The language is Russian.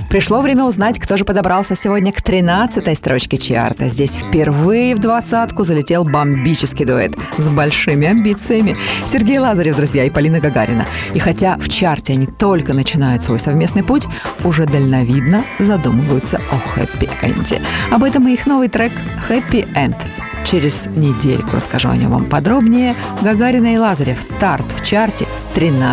Пришло время узнать, кто же подобрался сегодня к 13-й строчке чарта. Здесь впервые в двадцатку залетел бомбический дуэт с большими амбициями. Сергей Лазарев, друзья, и Полина Гагарина. И хотя в чарте они только начинают свой совместный путь, уже дальновидно задумываются о хэппи-энде. Об этом и их новый трек «Хэппи-энд». Через недельку расскажу о нем вам подробнее. Гагарина и Лазарев. Старт в чарте с 13